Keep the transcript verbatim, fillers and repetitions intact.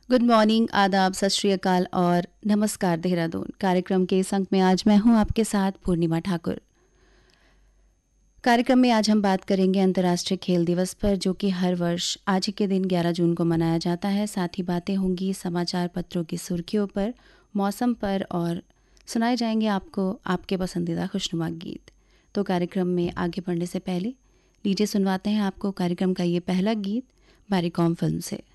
Good morning, आदाब, सत श्री अकाल और नमस्कार देहरादून। कार्यक्रम के इस अंक में आज मैं हूं आपके साथ पूर्णिमा ठाकुर। कार्यक्रम में आज हम बात करेंगे अंतर्राष्ट्रीय खेल दिवस पर, जो कि हर वर्ष आज ही के दिन ग्यारह जून को मनाया जाता है। साथ ही बातें होंगी समाचार पत्रों की सुर्खियों पर, मौसम पर और सुनाए जाएंगे आपको आपके पसंदीदा खुशनुमा गीत। तो कार्यक्रम में आगे बढ़ने से पहले लीजिए सुनवाते हैं आपको कार्यक्रम का ये पहला गीत मैरी कॉम फिल्म से।